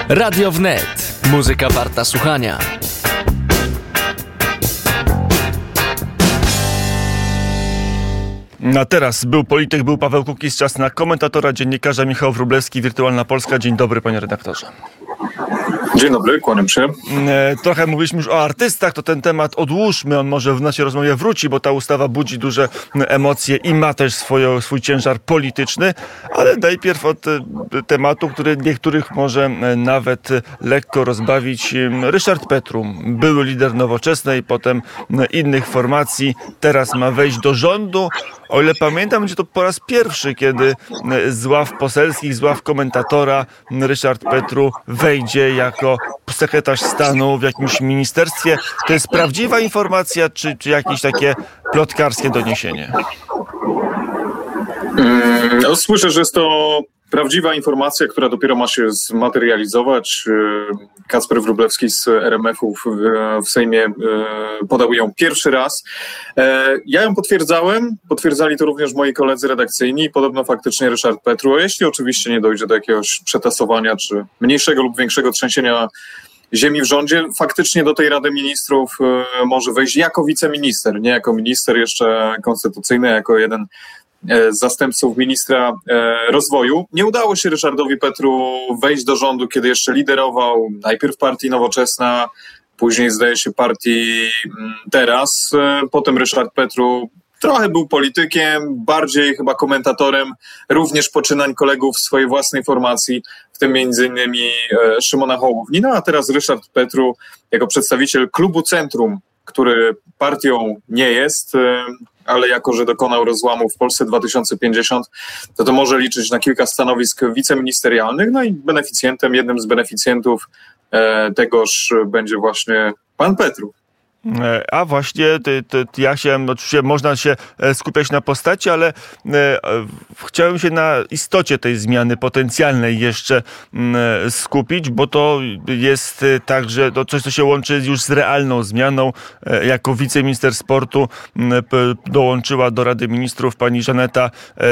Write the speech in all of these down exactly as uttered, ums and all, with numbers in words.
Radio Wnet. Muzyka warta słuchania. A teraz był polityk, był Paweł Kukiz, czas na komentatora, dziennikarza Michał Wróblewski, Wirtualna Polska. Dzień dobry, panie redaktorze. Dzień dobry, kłaniam się. E, trochę mówiliśmy już o artystach, to ten temat odłóżmy, on może w naszej rozmowie wróci, bo ta ustawa budzi duże emocje i ma też swoją, swój ciężar polityczny, ale najpierw od e, tematu, który niektórych może e, nawet lekko rozbawić. Ryszard Petru, były lider Nowoczesnej, potem e, innych formacji, teraz ma wejść do rządu. O ile pamiętam, będzie to po raz pierwszy, kiedy z ław poselskich, z ław komentatora Ryszard Petru wejdzie jako sekretarz stanu w jakimś ministerstwie. To jest prawdziwa informacja, czy, czy jakieś takie plotkarskie doniesienie? Hmm, no, słyszę, że jest to prawdziwa informacja, która dopiero ma się zmaterializować. Kacper Wróblewski z R M F-u w, w Sejmie podał ją pierwszy raz. Ja ją potwierdzałem, potwierdzali to również moi koledzy redakcyjni. Podobno faktycznie Ryszard Petru, jeśli oczywiście nie dojdzie do jakiegoś przetasowania czy mniejszego lub większego trzęsienia ziemi w rządzie, faktycznie do tej Rady Ministrów może wejść jako wiceminister, nie jako minister jeszcze konstytucyjny, jako jeden z zastępców ministra rozwoju. Nie udało się Ryszardowi Petru wejść do rządu, kiedy jeszcze liderował najpierw partii Nowoczesna, później zdaje się partii Teraz. Potem Ryszard Petru trochę był politykiem, bardziej chyba komentatorem również poczynań kolegów w swojej własnej formacji, w tym między innymi Szymona Hołowni. No a teraz Ryszard Petru jako przedstawiciel klubu Centrum, który partią nie jest, ale jako że dokonał rozłamu w Polsce dwa tysiące pięćdziesiąt, to to może liczyć na kilka stanowisk wiceministerialnych, no i beneficjentem, jednym z beneficjentów e, tegoż będzie właśnie pan Petru. A właśnie, ty, ty, ja chciałem, oczywiście można się skupiać na postaci, ale e, chciałem się na istocie tej zmiany potencjalnej jeszcze m, skupić, bo to jest także to coś, co się łączy już z realną zmianą. E, jako wiceminister sportu m, p, dołączyła do Rady Ministrów pani Żaneta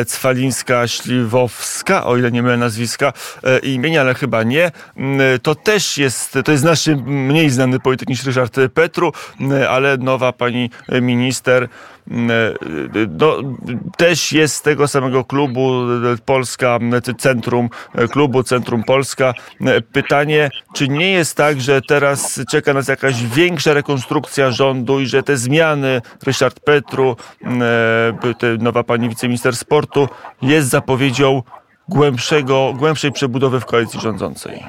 Cwalińska-Śliwowska, o ile nie mylę nazwiska e, imienia, ale chyba nie. M, to też jest, to jest nasz mniej znany polityk niż Ryszard Petru, ale nowa pani minister no, też jest z tego samego klubu Polska, Centrum, klubu Centrum Polska. Pytanie, czy nie jest tak, że teraz czeka nas jakaś większa rekonstrukcja rządu i że te zmiany, Ryszard Petru, nowa pani wiceminister sportu, jest zapowiedzią głębszego, głębszej przebudowy w koalicji rządzącej?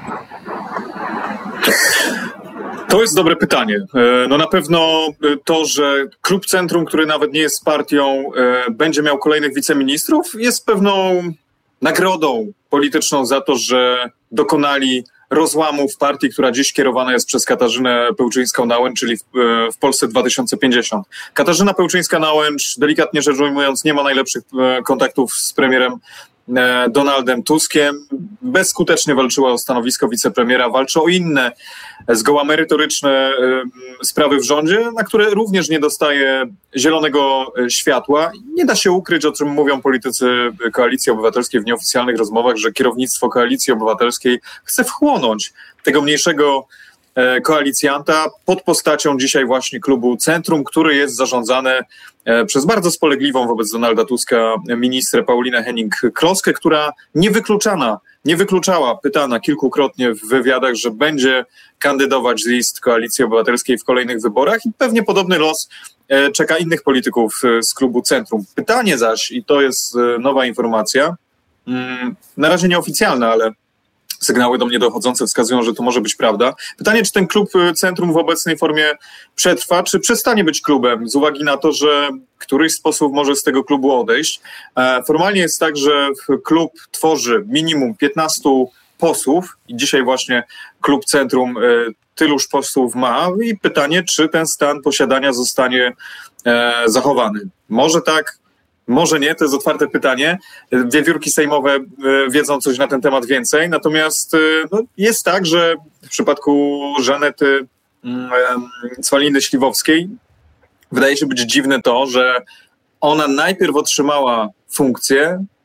To jest dobre pytanie. No na pewno to, że klub Centrum, który nawet nie jest partią, będzie miał kolejnych wiceministrów, jest pewną nagrodą polityczną za to, że dokonali rozłamu w partii, która dziś kierowana jest przez Katarzynę Pełczyńską-Nałęcz, czyli w, w Polsce dwa tysiące pięćdziesiąt. Katarzyna Pełczyńska-Nałęcz, delikatnie rzecz ujmując, nie ma najlepszych kontaktów z premierem Donaldem Tuskiem, bezskutecznie walczyła o stanowisko wicepremiera, walczy o inne zgoła merytoryczne sprawy w rządzie, na które również nie dostaje zielonego światła. Nie da się ukryć, o czym mówią politycy Koalicji Obywatelskiej w nieoficjalnych rozmowach, że kierownictwo Koalicji Obywatelskiej chce wchłonąć tego mniejszego koalicjanta pod postacią dzisiaj właśnie klubu Centrum, który jest zarządzany przez bardzo spolegliwą wobec Donalda Tuska ministrę Paulinę Hennig-Kloskę, która niewykluczana, nie wykluczała, pytana kilkukrotnie w wywiadach, że będzie kandydować z list Koalicji Obywatelskiej w kolejnych wyborach i pewnie podobny los czeka innych polityków z klubu Centrum. Pytanie zaś, i to jest nowa informacja, na razie nieoficjalna, ale sygnały do mnie dochodzące wskazują, że to może być prawda. Pytanie, czy ten klub Centrum w obecnej formie przetrwa, czy przestanie być klubem, z uwagi na to, że któryś z posłów może z tego klubu odejść. Formalnie jest tak, że klub tworzy minimum piętnastu posłów i dzisiaj właśnie klub Centrum tyluż posłów ma i pytanie, czy ten stan posiadania zostanie zachowany. Może tak, może nie, to jest otwarte pytanie. Wiewiórki sejmowe wiedzą coś na ten temat więcej, natomiast no, jest tak, że w przypadku Żanety Cwaliny-Śliwowskiej wydaje się być dziwne to, że ona najpierw otrzymała funkcję,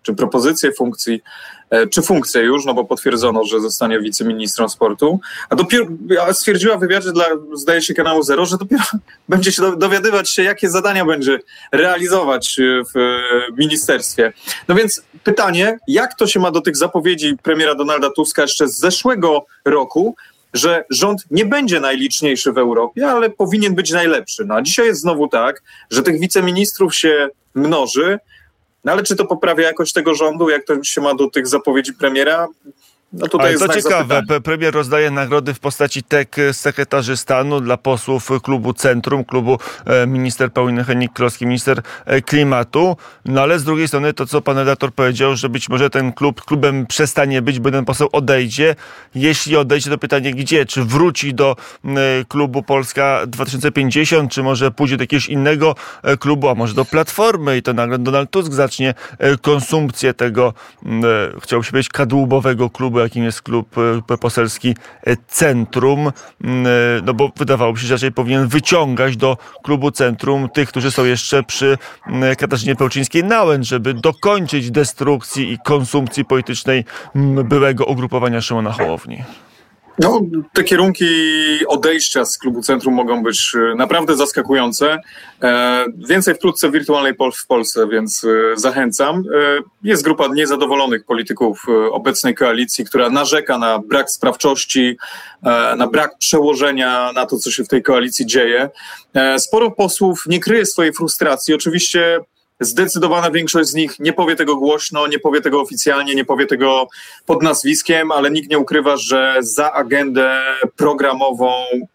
czy propozycję funkcji, czy funkcję już, no bo potwierdzono, że zostanie wiceministrem sportu, a dopiero a stwierdziła w wywiadzie dla, zdaje się, kanału Zero, że dopiero będzie się dowiadywać się, jakie zadania będzie realizować w ministerstwie. No więc pytanie, jak to się ma do tych zapowiedzi premiera Donalda Tuska jeszcze z zeszłego roku, że rząd nie będzie najliczniejszy w Europie, ale powinien być najlepszy. No a dzisiaj jest znowu tak, że tych wiceministrów się mnoży, no ale czy to poprawia jakość tego rządu, jak to się ma do tych zapowiedzi premiera? No tutaj Ale jest to znak ciekawe, zapytania. premier rozdaje nagrody w postaci tek sekretarzy stanu dla posłów klubu Centrum, klubu e, minister Pauliny Hennig-Kloski, minister e, klimatu, no ale z drugiej strony to, co pan redaktor powiedział, że być może ten klub klubem przestanie być, bo ten poseł odejdzie. Jeśli odejdzie, to pytanie gdzie? Czy wróci do e, klubu Polska dwa tysiące pięćdziesiąt, czy może pójdzie do jakiegoś innego e, klubu, a może do Platformy i to nagle Donald Tusk zacznie e, konsumpcję tego, e, chciałbym się powiedzieć, kadłubowego klubu, jakim jest klub poselski Centrum, no bo wydawałoby się, że raczej powinien wyciągać do klubu Centrum tych, którzy są jeszcze przy Katarzynie Pełczyńskiej-Nałęcz, żeby dokończyć destrukcji i konsumpcji politycznej byłego ugrupowania Szymona Hołowni. No, te kierunki odejścia z klubu Centrum mogą być naprawdę zaskakujące. E, więcej wkrótce w Wirtualnej Pol- w Polsce, więc e, zachęcam. E, jest grupa niezadowolonych polityków e, obecnej koalicji, która narzeka na brak sprawczości, e, na brak przełożenia na to, co się w tej koalicji dzieje. E, sporo posłów nie kryje swojej frustracji. Oczywiście zdecydowana większość z nich nie powie tego głośno, nie powie tego oficjalnie, nie powie tego pod nazwiskiem, ale nikt nie ukrywa, że za agendę programową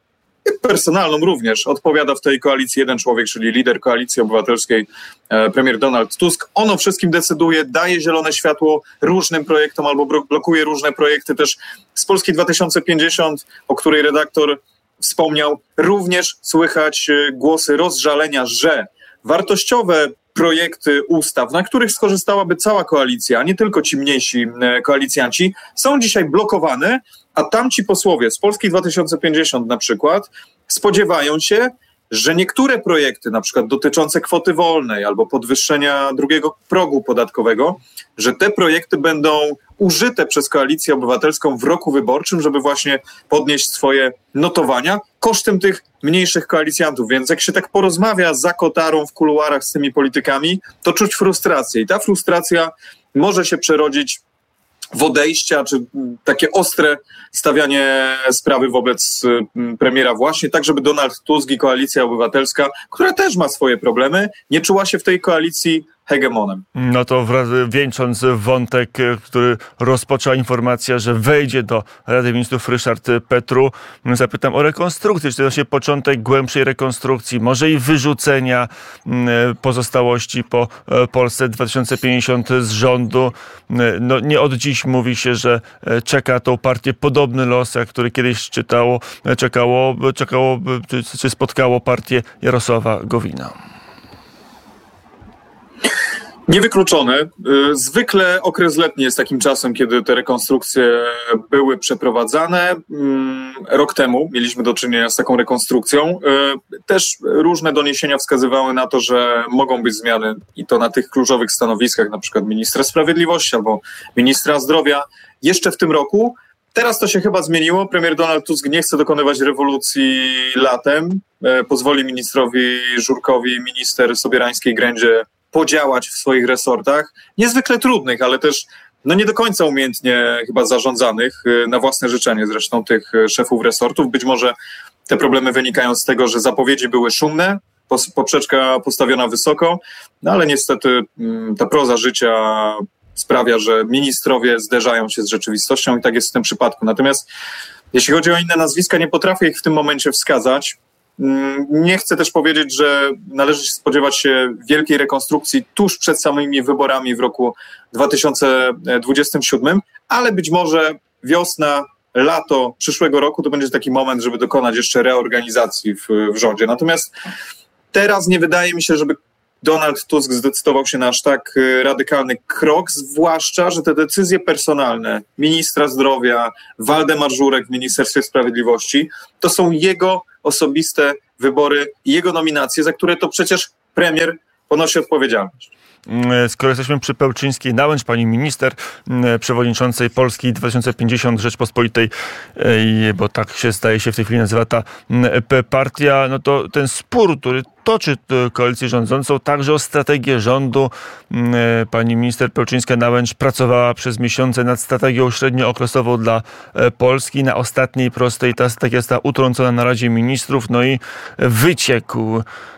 i personalną również odpowiada w tej koalicji jeden człowiek, czyli lider Koalicji Obywatelskiej, premier Donald Tusk. On o wszystkim decyduje, daje zielone światło różnym projektom albo blokuje różne projekty. Też z Polski dwa tysiące pięćdziesiąt, o której redaktor wspomniał, również słychać głosy rozżalenia, że wartościowe projekty ustaw, na których skorzystałaby cała koalicja, a nie tylko ci mniejsi koalicjanci, są dzisiaj blokowane, a tamci posłowie z Polski dwa tysiące pięćdziesiąt na przykład spodziewają się, że niektóre projekty, na przykład dotyczące kwoty wolnej albo podwyższenia drugiego progu podatkowego, że te projekty będą użyte przez Koalicję Obywatelską w roku wyborczym, żeby właśnie podnieść swoje notowania kosztem tych mniejszych koalicjantów. Więc jak się tak porozmawia za kotarą w kuluarach z tymi politykami, to czuć frustrację. I ta frustracja może się przerodzić w odejścia, czy takie ostre stawianie sprawy wobec premiera właśnie, tak żeby Donald Tusk i Koalicja Obywatelska, która też ma swoje problemy, nie czuła się w tej koalicji hegemonem. No to wraz, wieńcząc wątek, który rozpoczęła informacja, że wejdzie do Rady Ministrów Ryszard Petru, zapytam o rekonstrukcję. Czy to właśnie początek głębszej rekonstrukcji, może i wyrzucenia pozostałości po Polsce dwa tysiące pięćdziesiąt z rządu? No nie od dziś mówi się, że czeka tą partię podobny los, jak który kiedyś czytało, czekało, czekało czy, czy spotkało partię Jarosława Gowina. Niewykluczone. Zwykle okres letni jest takim czasem, kiedy te rekonstrukcje były przeprowadzane. Rok temu mieliśmy do czynienia z taką rekonstrukcją. Też różne doniesienia wskazywały na to, że mogą być zmiany i to na tych kluczowych stanowiskach, na przykład ministra sprawiedliwości albo ministra zdrowia jeszcze w tym roku. Teraz to się chyba zmieniło. Premier Donald Tusk nie chce dokonywać rewolucji latem. Pozwoli ministrowi Żurkowi, minister Sobierańskiej-Grędzie podziałać w swoich resortach, niezwykle trudnych, ale też no nie do końca umiejętnie chyba zarządzanych, na własne życzenie zresztą tych szefów resortów. Być może te problemy wynikają z tego, że zapowiedzi były szumne, poprzeczka postawiona wysoko, no ale niestety ta proza życia sprawia, że ministrowie zderzają się z rzeczywistością i tak jest w tym przypadku. Natomiast jeśli chodzi o inne nazwiska, nie potrafię ich w tym momencie wskazać. Nie chcę też powiedzieć, że należy się spodziewać się wielkiej rekonstrukcji tuż przed samymi wyborami w roku dwa tysiące dwudziestym siódmym, ale być może wiosna, lato przyszłego roku to będzie taki moment, żeby dokonać jeszcze reorganizacji w, w rządzie. Natomiast teraz nie wydaje mi się, żeby Donald Tusk zdecydował się na aż tak radykalny krok, zwłaszcza, że te decyzje personalne ministra zdrowia, Waldemar Żurek w Ministerstwie Sprawiedliwości, to są jego osobiste wybory i jego nominacje, za które to przecież premier ponosi odpowiedzialność. skoro jesteśmy przy Pełczyńskiej-Nałęcz, pani minister, przewodniczącej Polski dwa tysiące pięćdziesiąt Rzeczpospolitej, bo tak się zdaje się w tej chwili nazywa ta partia, no to ten spór, który toczy koalicję rządzącą, także o strategię rządu. Pani minister Pełczyńska-Nałęcz pracowała przez miesiące nad strategią średniookresową dla Polski. Na ostatniej prostej ta strategia została utrącona na Radzie Ministrów, no i wyciekł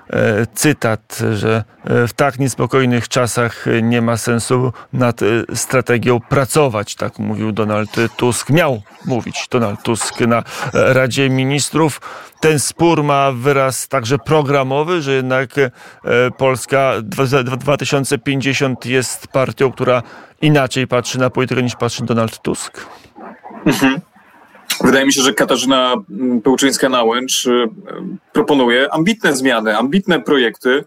cytat, że w tak niespokojnych czasach nie ma sensu nad strategią pracować. Tak mówił Donald Tusk. Miał mówić Donald Tusk na Radzie Ministrów. Ten spór ma wyraz także programowy, że jednak Polska dwa tysiące pięćdziesiąt jest partią, która inaczej patrzy na politykę niż patrzy Donald Tusk. Mhm. Wydaje mi się, że Katarzyna Pełczyńska-Nałęcz proponuje ambitne zmiany, ambitne projekty,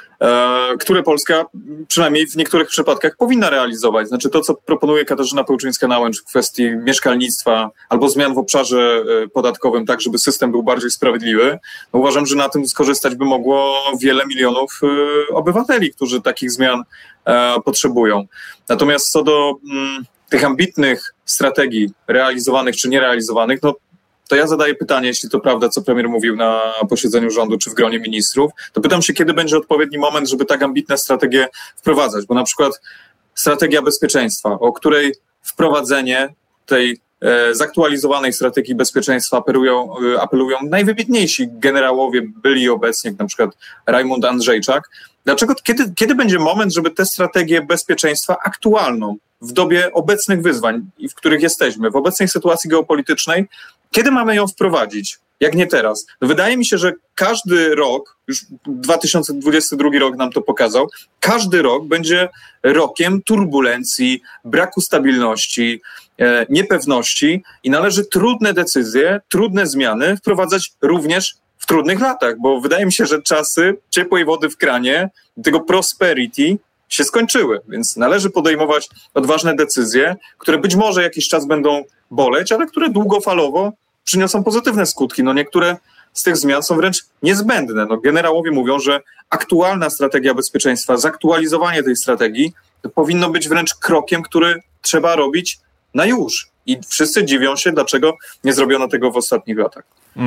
które Polska przynajmniej w niektórych przypadkach powinna realizować. Znaczy to, co proponuje Katarzyna Pełczyńska-Nałęcz w kwestii mieszkalnictwa albo zmian w obszarze podatkowym, tak żeby system był bardziej sprawiedliwy, no uważam, że na tym skorzystać by mogło wiele milionów obywateli, którzy takich zmian potrzebują. Natomiast co do mm, tych ambitnych strategii realizowanych czy nierealizowanych, no to ja zadaję pytanie, jeśli to prawda, co premier mówił na posiedzeniu rządu czy w gronie ministrów, to pytam się, kiedy będzie odpowiedni moment, żeby tak ambitne strategie wprowadzać, bo na przykład strategia bezpieczeństwa, o której wprowadzenie tej e, zaktualizowanej strategii bezpieczeństwa apelują, e, apelują najwybitniejsi generałowie byli obecni, jak na przykład Rajmund Andrzejczak. Dlaczego, kiedy, kiedy będzie moment, żeby tę strategię bezpieczeństwa aktualną w dobie obecnych wyzwań, w których jesteśmy, w obecnej sytuacji geopolitycznej, kiedy mamy ją wprowadzić? Jak nie teraz? No wydaje mi się, że każdy rok, już dwa tysiące dwudziesty drugi rok nam to pokazał, każdy rok będzie rokiem turbulencji, braku stabilności, e, niepewności i należy trudne decyzje, trudne zmiany wprowadzać również w trudnych latach, bo wydaje mi się, że czasy ciepłej wody w kranie, tego prosperity się skończyły, więc należy podejmować odważne decyzje, które być może jakiś czas będą boleć, ale które długofalowo przyniosą pozytywne skutki. No niektóre z tych zmian są wręcz niezbędne. No generałowie mówią, że aktualna strategia bezpieczeństwa, zaktualizowanie tej strategii to powinno być wręcz krokiem, który trzeba robić na już. I wszyscy dziwią się, dlaczego nie zrobiono tego w ostatnich latach.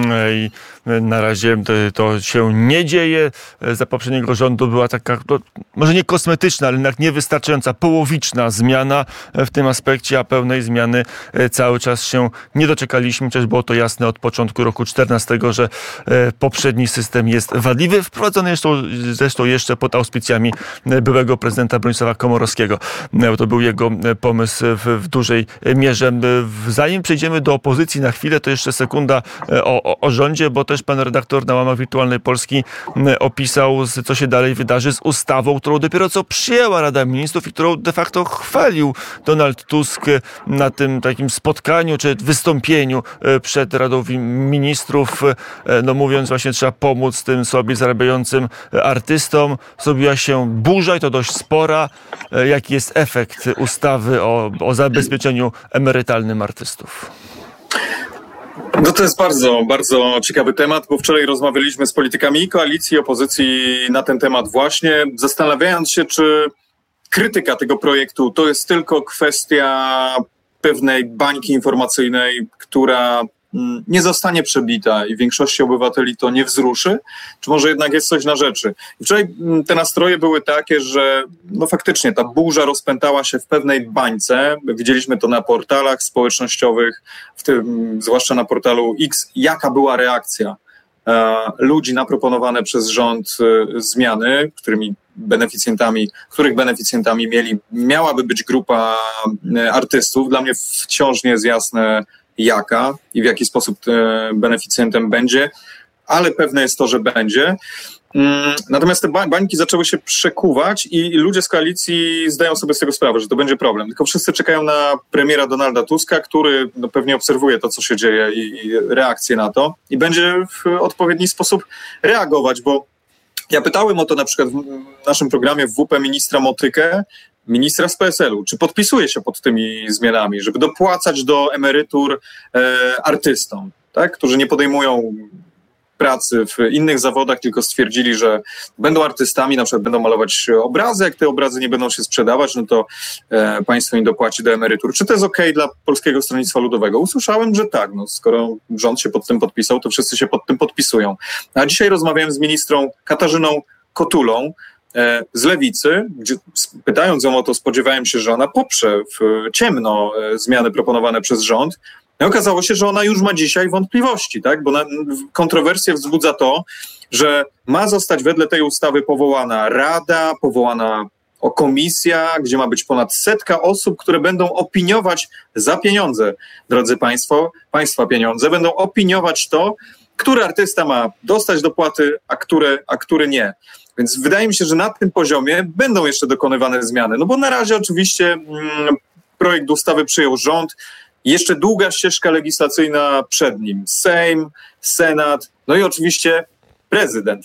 I na razie to się nie dzieje. Za poprzedniego rządu była taka, no, może nie kosmetyczna, ale jednak niewystarczająca, połowiczna zmiana w tym aspekcie, a pełnej zmiany cały czas się nie doczekaliśmy. Przecież było to jasne od początku roku czternastego, że poprzedni system jest wadliwy, wprowadzony zresztą, zresztą jeszcze pod auspicjami byłego prezydenta Bronisława Komorowskiego. To był jego pomysł w, w dużej mierze. Zanim przejdziemy do opozycji na chwilę, to jeszcze sekunda o O, o rządzie, bo też pan redaktor na łamach Wirtualnej Polski opisał, co się dalej wydarzy z ustawą, którą dopiero co przyjęła Rada Ministrów i którą de facto chwalił Donald Tusk na tym takim spotkaniu czy wystąpieniu przed Radą Ministrów, no mówiąc właśnie, trzeba pomóc tym słabiej zarabiającym artystom. Zrobiła się burza i to dość spora. Jaki jest efekt ustawy o, o zabezpieczeniu emerytalnym artystów? No to jest bardzo, bardzo ciekawy temat, bo wczoraj rozmawialiśmy z politykami i koalicji, i opozycji na ten temat właśnie, zastanawiając się, czy krytyka tego projektu to jest tylko kwestia pewnej bańki informacyjnej, która nie zostanie przebita i większości obywateli to nie wzruszy, czy może jednak jest coś na rzeczy. I wczoraj te nastroje były takie, że no faktycznie ta burza rozpętała się w pewnej bańce. Widzieliśmy to na portalach społecznościowych, w tym, zwłaszcza na portalu X, jaka była reakcja e, ludzi na proponowane przez rząd e, zmiany, którymi beneficjentami, których beneficjentami mieli, miałaby być grupa e, artystów. Dla mnie wciąż nie jest jasne, jaka i w jaki sposób beneficjentem będzie, ale pewne jest to, że będzie. Natomiast te bańki zaczęły się przekuwać i ludzie z koalicji zdają sobie z tego sprawę, że to będzie problem. Tylko wszyscy czekają na premiera Donalda Tuska, który no, pewnie obserwuje to, co się dzieje i, i reakcję na to i będzie w odpowiedni sposób reagować, bo ja pytałem o to na przykład w naszym programie w W P ministra Motykę, ministra z P S L u, czy podpisuje się pod tymi zmianami, żeby dopłacać do emerytur e, artystom, tak, którzy nie podejmują pracy w innych zawodach, tylko stwierdzili, że będą artystami, na przykład będą malować obrazy, jak te obrazy nie będą się sprzedawać, no to e, państwo im dopłaci do emerytur. Czy to jest okej dla Polskiego Stronnictwa Ludowego? Usłyszałem, że tak. No, skoro rząd się pod tym podpisał, to wszyscy się pod tym podpisują. A dzisiaj rozmawiałem z ministrą Katarzyną Kotulą e, z Lewicy, gdzie pytając ją o to, spodziewałem się, że ona poprze w ciemno e, zmiany proponowane przez rząd. I okazało się, że ona już ma dzisiaj wątpliwości, tak? Bo na, kontrowersję wzbudza to, że ma zostać wedle tej ustawy powołana rada, powołana o komisja, gdzie ma być ponad setka osób, które będą opiniować za pieniądze, drodzy państwo, państwa pieniądze, będą opiniować to, który artysta ma dostać dopłaty, a który, a który nie. Więc wydaje mi się, że na tym poziomie będą jeszcze dokonywane zmiany. No bo na razie oczywiście mm, projekt ustawy przyjął rząd, jeszcze długa ścieżka legislacyjna przed nim. Sejm, Senat, no i oczywiście prezydent.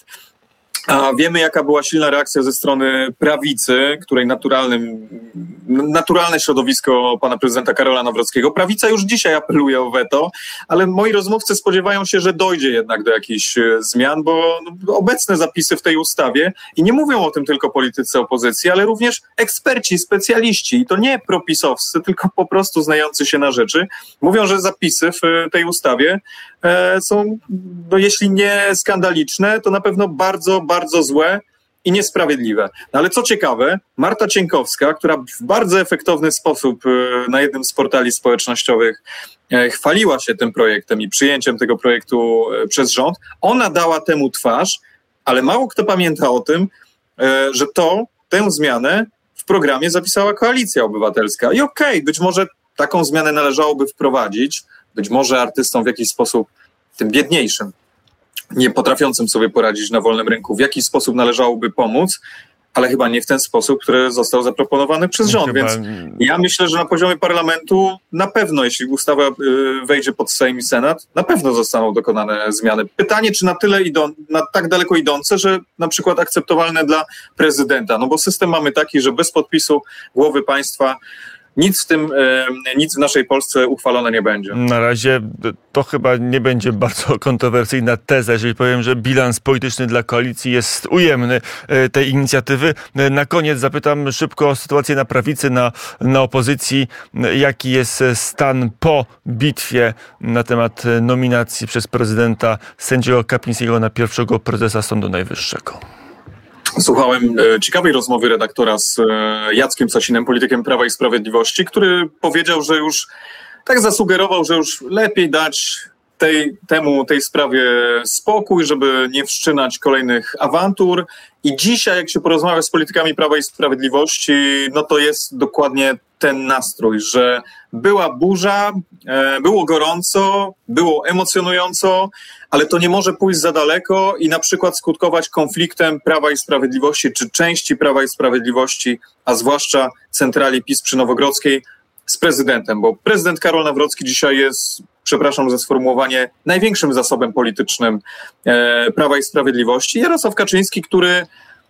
A wiemy, jaka była silna reakcja ze strony prawicy, której naturalnym, naturalne środowisko pana prezydenta Karola Nawrockiego. Prawica już dzisiaj apeluje o weto, ale moi rozmówcy spodziewają się, że dojdzie jednak do jakichś zmian, bo obecne zapisy w tej ustawie, i nie mówią o tym tylko politycy opozycji, ale również eksperci, specjaliści, i to nie propisowscy, tylko po prostu znający się na rzeczy, mówią, że zapisy w tej ustawie e, są, no jeśli nie skandaliczne, to na pewno bardzo, bardzo bardzo złe i niesprawiedliwe. No ale co ciekawe, Marta Cienkowska, która w bardzo efektowny sposób na jednym z portali społecznościowych chwaliła się tym projektem i przyjęciem tego projektu przez rząd, ona dała temu twarz, ale mało kto pamięta o tym, że to, tę zmianę w programie zapisała Koalicja Obywatelska. I okej, okay, być może taką zmianę należałoby wprowadzić, być może artystom w jakiś sposób, tym biedniejszym, nie potrafiącym sobie poradzić na wolnym rynku, w jaki sposób należałoby pomóc, ale chyba nie w ten sposób, który został zaproponowany przez rząd. Chyba... Więc ja myślę, że na poziomie parlamentu na pewno, jeśli ustawa wejdzie pod Sejm i Senat, na pewno zostaną dokonane zmiany. Pytanie, czy na tyle idą, na tak daleko idące, że na przykład akceptowalne dla prezydenta, no bo system mamy taki, że bez podpisu głowy państwa Nic w tym, nic w naszej Polsce uchwalone nie będzie. Na razie to chyba nie będzie bardzo kontrowersyjna teza, jeżeli powiem, że bilans polityczny dla koalicji jest ujemny tej inicjatywy. Na koniec zapytam szybko o sytuację na prawicy, na, na opozycji. Jaki jest stan po bitwie na temat nominacji przez prezydenta sędziego Kapińskiego na pierwszego prezesa Sądu Najwyższego? Słuchałem ciekawej rozmowy redaktora z Jackiem Sasinem, politykiem Prawa i Sprawiedliwości, który powiedział, że już tak zasugerował, że już lepiej dać tej, temu, tej sprawie spokój, żeby nie wszczynać kolejnych awantur. I dzisiaj, jak się porozmawia z politykami Prawa i Sprawiedliwości, no to jest dokładnie ten nastrój, że była burza, było gorąco, było emocjonująco, ale to nie może pójść za daleko i na przykład skutkować konfliktem Prawa i Sprawiedliwości, czy części Prawa i Sprawiedliwości, a zwłaszcza centrali PiS przy Nowogrodzkiej, z prezydentem, bo prezydent Karol Nawrocki dzisiaj jest, przepraszam za sformułowanie, największym zasobem politycznym e, Prawa i Sprawiedliwości. Jarosław Kaczyński, który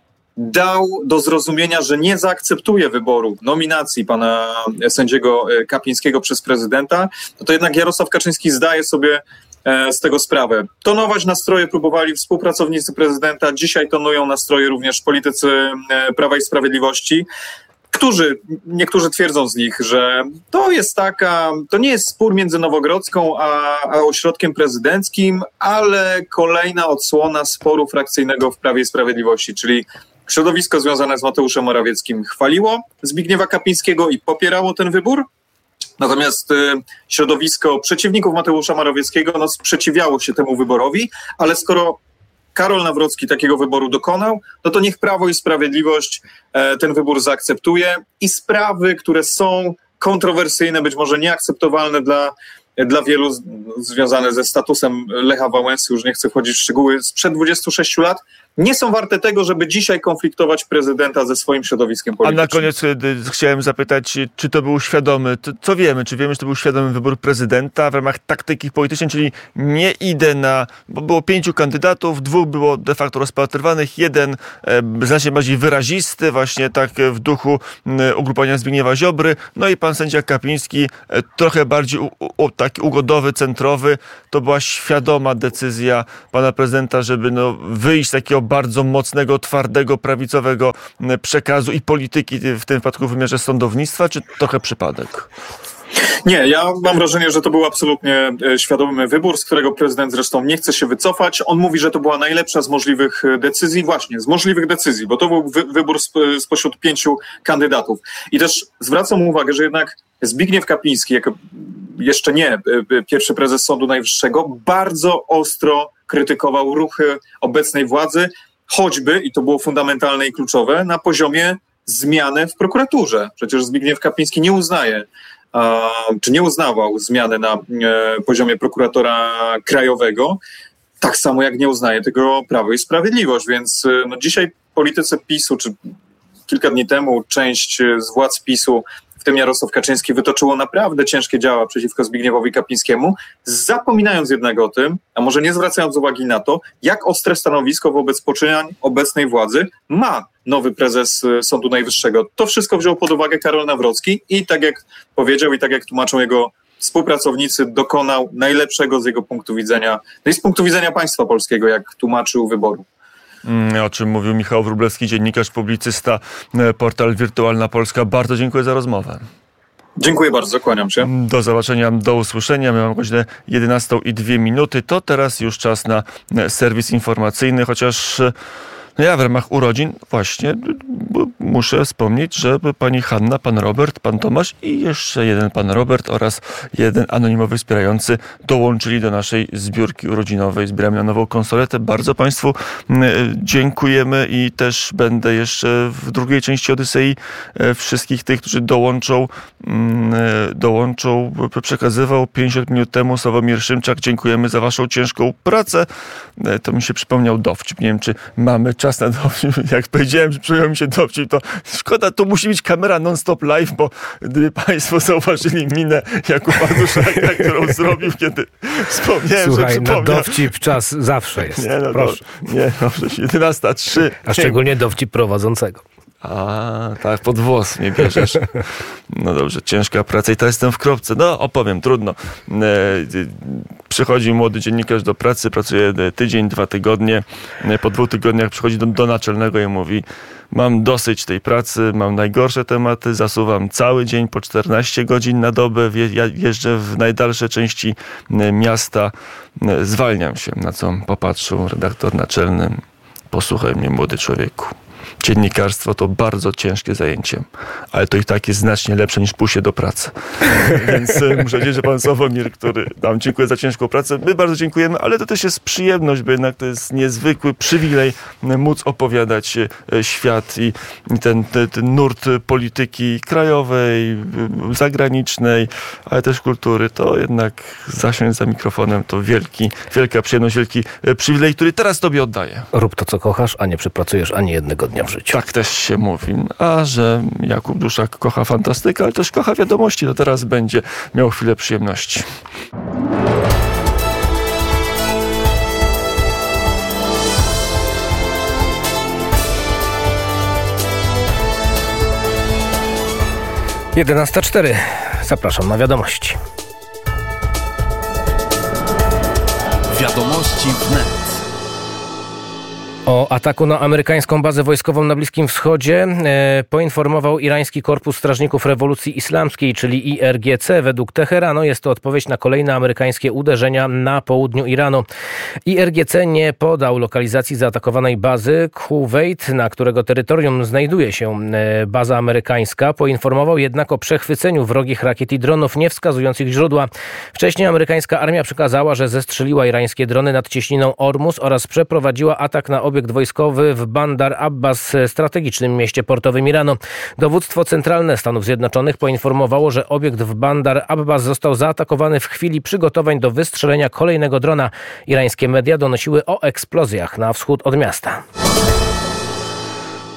dał do zrozumienia, że nie zaakceptuje wyboru, nominacji pana sędziego Kapińskiego przez prezydenta, no to jednak Jarosław Kaczyński zdaje sobie e, z tego sprawę. Tonować nastroje próbowali współpracownicy prezydenta, dzisiaj tonują nastroje również politycy e, Prawa i Sprawiedliwości, którzy, niektórzy twierdzą z nich, że to jest taka, to nie jest spór między Nowogrodzką a, a ośrodkiem prezydenckim, ale kolejna odsłona sporu frakcyjnego w Prawie i Sprawiedliwości, czyli środowisko związane z Mateuszem Morawieckim chwaliło Zbigniewa Kapińskiego i popierało ten wybór, natomiast y, środowisko przeciwników Mateusza Morawieckiego no, sprzeciwiało się temu wyborowi, ale skoro Karol Nawrocki takiego wyboru dokonał, no to niech Prawo i Sprawiedliwość e, ten wybór zaakceptuje i sprawy, które są kontrowersyjne, być może nieakceptowalne dla, dla wielu, z, związane ze statusem Lecha Wałęsy, już nie chcę wchodzić w szczegóły, sprzed dwudziestu sześciu lat, nie są warte tego, żeby dzisiaj konfliktować prezydenta ze swoim środowiskiem politycznym. A na koniec chciałem zapytać, czy to był świadomy, co wiemy, czy wiemy, że to był świadomy wybór prezydenta w ramach taktyki politycznej, czyli nie idę na, bo było pięciu kandydatów, dwóch było de facto rozpatrywanych, jeden e, znacznie bardziej wyrazisty, właśnie tak w duchu e, ugrupowania Zbigniewa Ziobry, no i pan sędzia Kapiński e, trochę bardziej u, u, taki ugodowy, centrowy, kadrowy. To była świadoma decyzja pana prezydenta, żeby no, wyjść z takiego bardzo mocnego, twardego, prawicowego przekazu i polityki, w tym wypadku w wymiarze sądownictwa, czy trochę przypadek? Nie, ja mam wrażenie, że to był absolutnie świadomy wybór, z którego prezydent zresztą nie chce się wycofać. On mówi, że to była najlepsza z możliwych decyzji, właśnie z możliwych decyzji, bo to był wy- wybór sp- spośród pięciu kandydatów. I też zwracam uwagę, że jednak Zbigniew Kapiński, jako jeszcze nie pierwszy prezes Sądu Najwyższego, bardzo ostro krytykował ruchy obecnej władzy, choćby, i to było fundamentalne i kluczowe, na poziomie zmiany w prokuraturze. Przecież Zbigniew Kapiński nie uznaje, czy nie uznawał zmiany na poziomie prokuratora krajowego, tak samo jak nie uznaje tego Prawo i Sprawiedliwość. Więc no, dzisiaj politycy PiSu, czy kilka dni temu część z władz PiSu, w tym Jarosław Kaczyński, wytoczyło naprawdę ciężkie działa przeciwko Zbigniewowi Kapińskiemu, zapominając jednak o tym, a może nie zwracając uwagi na to, jak ostre stanowisko wobec poczynań obecnej władzy ma nowy prezes Sądu Najwyższego. To wszystko wziął pod uwagę Karol Nawrocki i tak jak powiedział i tak jak tłumaczą jego współpracownicy, dokonał najlepszego z jego punktu widzenia, no i z punktu widzenia państwa polskiego, jak tłumaczył, wyboru. O czym mówił Michał Wróblewski, dziennikarz, publicysta, portal Wirtualna Polska. Bardzo dziękuję za rozmowę. Dziękuję bardzo, kłaniam się. Do zobaczenia, do usłyszenia. My mamy godzinę jedenastą i dwie minuty. To teraz już czas na serwis informacyjny, chociaż no ja w ramach urodzin właśnie muszę wspomnieć, że pani Hanna, pan Robert, pan Tomasz i jeszcze jeden pan Robert oraz jeden anonimowy wspierający dołączyli do naszej zbiórki urodzinowej. Zbieramy na nową konsoletę. Bardzo państwu dziękujemy i też będę jeszcze w drugiej części Odysei wszystkich tych, którzy dołączą, dołączą przekazywał pięćdziesiąt minut temu Sławomir Szymczak. Dziękujemy za waszą ciężką pracę. To mi się przypomniał dowcip. Nie wiem, czy mamy czas na dowcip. Jak powiedziałem, że przyjął mi się dowcip, to szkoda, to musi być kamera non-stop live, bo gdyby państwo zauważyli minę Jakuba Duszaka, którą zrobił, kiedy wspomniałem, Słuchaj, że na dowcip czas zawsze jest. Nie, no proszę. To, nie, no, jedenasta trzy. A szczególnie dowcip prowadzącego. A, tak, pod włos mnie bierzesz. No dobrze, ciężka praca i teraz jestem w kropce. No, opowiem, trudno. E, przychodzi młody dziennikarz do pracy, pracuje tydzień, dwa tygodnie. Po dwóch tygodniach przychodzi do, do naczelnego i mówi: mam dosyć tej pracy, mam najgorsze tematy, zasuwam cały dzień po czternaście godzin na dobę, ja jeżdżę w najdalsze części miasta, zwalniam się. Na co popatrzył redaktor naczelny: posłuchaj mnie, młody człowieku. Dziennikarstwo to bardzo ciężkie zajęcie, ale to i tak jest znacznie lepsze niż pójście do pracy. Więc muszę powiedzieć, że pan Sławomir, który nam dziękuję za ciężką pracę, my bardzo dziękujemy, ale to też jest przyjemność, bo jednak to jest niezwykły przywilej móc opowiadać świat i ten, ten, ten nurt polityki krajowej, zagranicznej, ale też kultury. To jednak zasiąść za mikrofonem to wielki, wielka przyjemność, wielki przywilej, który teraz tobie oddaję. Rób to, co kochasz, a nie przepracujesz ani jednego dnia w życiu. Tak też się mówi. A że Jakub Duszak kocha fantastykę, ale też kocha wiadomości, to teraz będzie miał chwilę przyjemności. jedenasta cztery. Zapraszam na wiadomości. Wiadomości wnet. O ataku na amerykańską bazę wojskową na Bliskim Wschodzie e, poinformował irański Korpus Strażników Rewolucji Islamskiej, czyli I R G C. Według Teheranu jest to odpowiedź na kolejne amerykańskie uderzenia na południu Iranu. I R G C nie podał lokalizacji zaatakowanej bazy. Kuwejt, na którego terytorium znajduje się e, baza amerykańska, poinformował jednak o przechwyceniu wrogich rakiet i dronów, nie wskazując ich źródła. Wcześniej amerykańska armia przekazała, że zestrzeliła irańskie drony nad cieśniną Ormus oraz przeprowadziła atak na obiekt wojskowy w Bandar Abbas, strategicznym mieście portowym Iranu. Dowództwo Centralne Stanów Zjednoczonych poinformowało, że obiekt w Bandar Abbas został zaatakowany w chwili przygotowań do wystrzelenia kolejnego drona. Irańskie media donosiły o eksplozjach na wschód od miasta.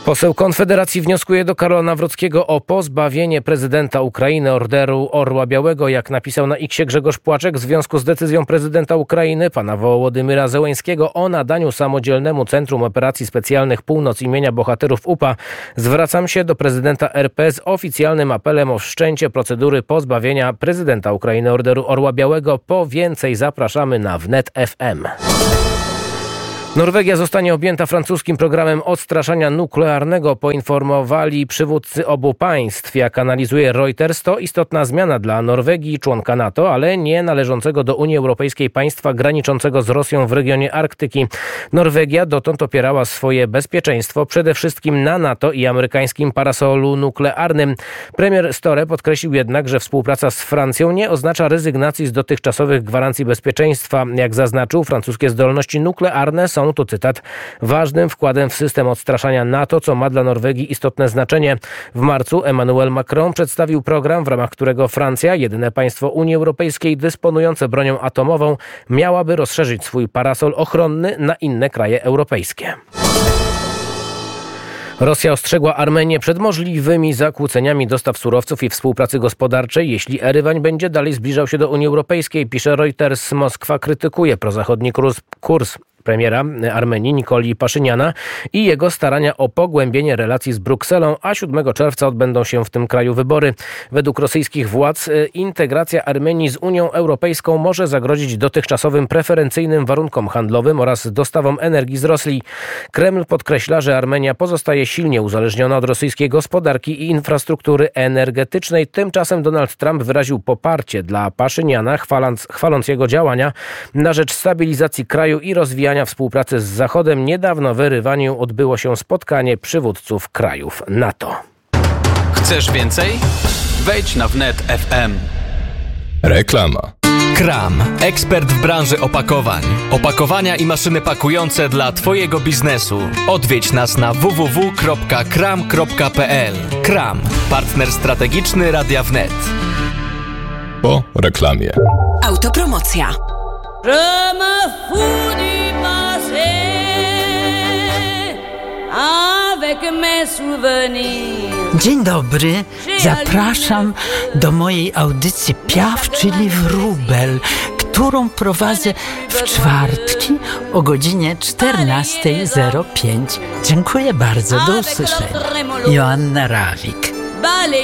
Poseł Konfederacji wnioskuje do Karola Nawrockiego o pozbawienie prezydenta Ukrainy Orderu Orła Białego. Jak napisał na Xie Grzegorz Płaczek, w związku z decyzją prezydenta Ukrainy, pana Wołodymyra Zełenskiego, o nadaniu samodzielnemu Centrum Operacji Specjalnych Północ imienia Bohaterów U P A, zwracam się do prezydenta R P z oficjalnym apelem o wszczęcie procedury pozbawienia prezydenta Ukrainy Orderu Orła Białego. Po więcej zapraszamy na Wnet F M. Norwegia zostanie objęta francuskim programem odstraszania nuklearnego, poinformowali przywódcy obu państw. Jak analizuje Reuters, to istotna zmiana dla Norwegii, członka NATO, ale nie należącego do Unii Europejskiej państwa graniczącego z Rosją w regionie Arktyki. Norwegia dotąd opierała swoje bezpieczeństwo przede wszystkim na NATO i amerykańskim parasolu nuklearnym. Premier Støre podkreślił jednak, że współpraca z Francją nie oznacza rezygnacji z dotychczasowych gwarancji bezpieczeństwa. Jak zaznaczył, francuskie zdolności nuklearne są, tu cytat, ważnym wkładem w system odstraszania NATO, co ma dla Norwegii istotne znaczenie. W marcu Emmanuel Macron przedstawił program, w ramach którego Francja, jedyne państwo Unii Europejskiej dysponujące bronią atomową, miałaby rozszerzyć swój parasol ochronny na inne kraje europejskie. Rosja ostrzegła Armenię przed możliwymi zakłóceniami dostaw surowców i współpracy gospodarczej, jeśli Erywań będzie dalej zbliżał się do Unii Europejskiej, pisze Reuters. Moskwa krytykuje prozachodni kurs, kurs premiera Armenii Nikoli Paszyniana i jego starania o pogłębienie relacji z Brukselą, a siódmego czerwca odbędą się w tym kraju wybory. Według rosyjskich władz integracja Armenii z Unią Europejską może zagrozić dotychczasowym preferencyjnym warunkom handlowym oraz dostawom energii z Rosji. Kreml podkreśla, że Armenia pozostaje silnie uzależniona od rosyjskiej gospodarki i infrastruktury energetycznej. Tymczasem Donald Trump wyraził poparcie dla Paszyniana, chwaląc, chwaląc jego działania na rzecz stabilizacji kraju i rozwijania współpracy z Zachodem. Niedawno w Erywaniu odbyło się spotkanie przywódców krajów NATO. Chcesz więcej? Wejdź na Wnet F M. Reklama. Kram, ekspert w branży opakowań. Opakowania i maszyny pakujące dla Twojego biznesu. Odwiedź nas na w w w kropka kram kropka p l. Kram, partner strategiczny Radia Wnet. Po reklamie. Autopromocja. Je me fous du passé avec mes souvenirs. Dzień dobry, zapraszam do mojej audycji Piaf, czyli Wróbel, którą prowadzę w czwartki o godzinie czternasta zero pięć. Dziękuję bardzo, do usłyszenia. Joanna Rawik.